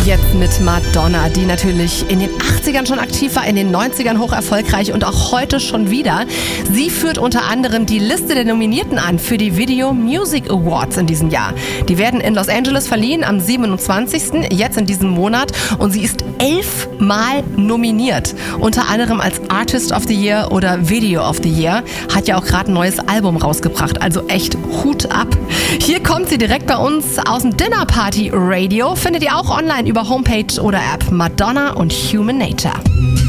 Jetzt mit Madonna, die natürlich in den 80ern schon aktiv war, in den 90ern hoch erfolgreich und auch heute schon wieder. Sie führt unter anderem die Liste der Nominierten an für die Video Music Awards in diesem Jahr. Die werden in Los Angeles verliehen am 27. jetzt in diesem Monat und sie ist 11 Mal nominiert. Unter anderem als Artist of the Year oder Video of the Year. Hat ja auch gerade ein neues Album rausgebracht, also echt Hut ab. Hier kommt sie direkt bei uns aus dem Dinner Party Radio. Findet ihr auch online über Homepage oder App. Madonna und Human Nature.